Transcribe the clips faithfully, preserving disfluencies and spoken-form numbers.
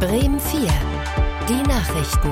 Bremen vier. Die Nachrichten.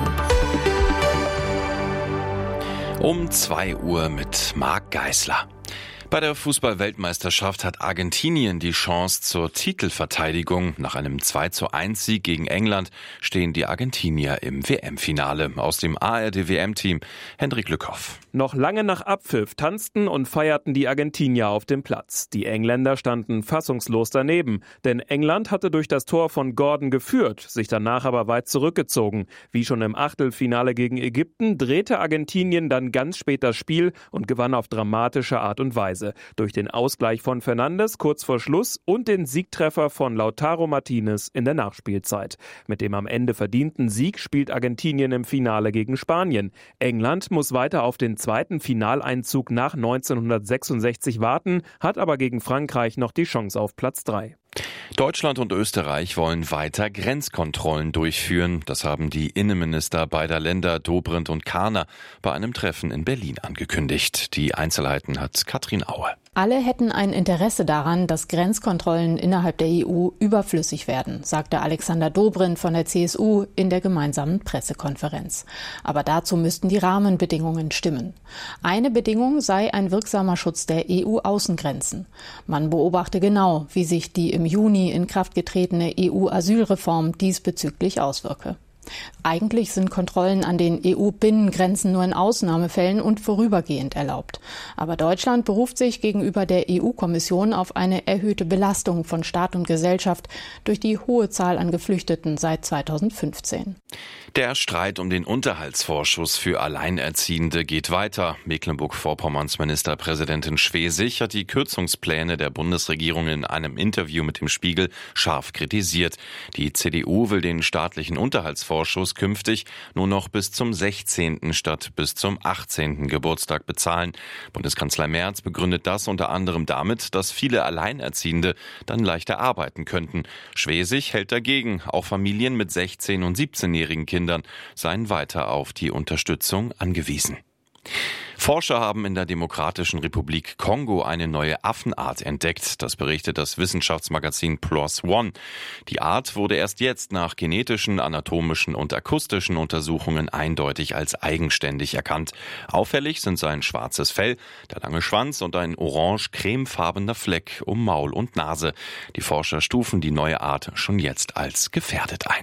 Um zwei Uhr mit Marc Geisler. Bei der Fußball-Weltmeisterschaft hat Argentinien die Chance zur Titelverteidigung. Nach einem zwei zu eins Sieg gegen England stehen die Argentinier im W M-Finale. Aus dem A R D-W M-Team Hendrik Lückhoff. Noch lange nach Abpfiff tanzten und feierten die Argentinier auf dem Platz. Die Engländer standen fassungslos daneben, denn England hatte durch das Tor von Gordon geführt, sich danach aber weit zurückgezogen. Wie schon im Achtelfinale gegen Ägypten drehte Argentinien dann ganz spät das Spiel und gewann auf dramatische Art und Weise. Durch den Ausgleich von Fernandes kurz vor Schluss und den Siegtreffer von Lautaro Martinez in der Nachspielzeit. Mit dem am Ende verdienten Sieg spielt Argentinien im Finale gegen Spanien. England muss weiter auf den zweiten Finaleinzug nach neunzehnhundertsechsundsechzig warten, hat aber gegen Frankreich noch die Chance auf Platz drei. Deutschland und Österreich wollen weiter Grenzkontrollen durchführen. Das haben die Innenminister beider Länder, Dobrindt und Kahner, bei einem Treffen in Berlin angekündigt. Die Einzelheiten hat Katrin Aue. Alle hätten ein Interesse daran, dass Grenzkontrollen innerhalb der E U überflüssig werden, sagte Alexander Dobrindt von der C S U in der gemeinsamen Pressekonferenz. Aber dazu müssten die Rahmenbedingungen stimmen. Eine Bedingung sei ein wirksamer Schutz der E U-Außengrenzen. Man beobachte genau, wie sich die im Juni in Kraft getretene E U-Asylreform diesbezüglich auswirke. Eigentlich sind Kontrollen an den E U-Binnengrenzen nur in Ausnahmefällen und vorübergehend erlaubt. Aber Deutschland beruft sich gegenüber der E U-Kommission auf eine erhöhte Belastung von Staat und Gesellschaft durch die hohe Zahl an Geflüchteten seit zweitausendfünfzehn. Der Streit um den Unterhaltsvorschuss für Alleinerziehende geht weiter. Mecklenburg-Vorpommerns Ministerpräsidentin Schwesig hat die Kürzungspläne der Bundesregierung in einem Interview mit dem Spiegel scharf kritisiert. Die C D U will den staatlichen Unterhaltsvorschuss künftig nur noch bis zum sechzehnten statt bis zum achtzehnten Geburtstag bezahlen. Bundeskanzler Merz begründet das unter anderem damit, dass viele Alleinerziehende dann leichter arbeiten könnten. Schwesig hält dagegen, auch Familien mit sechzehn- und siebzehnjährigen Kindern seien weiter auf die Unterstützung angewiesen. Forscher haben in der Demokratischen Republik Kongo eine neue Affenart entdeckt. Das berichtet das Wissenschaftsmagazin PLOS ONE. Die Art wurde erst jetzt nach genetischen, anatomischen und akustischen Untersuchungen eindeutig als eigenständig erkannt. Auffällig sind sein schwarzes Fell, der lange Schwanz und ein orange-cremefarbener Fleck um Maul und Nase. Die Forscher stufen die neue Art schon jetzt als gefährdet ein.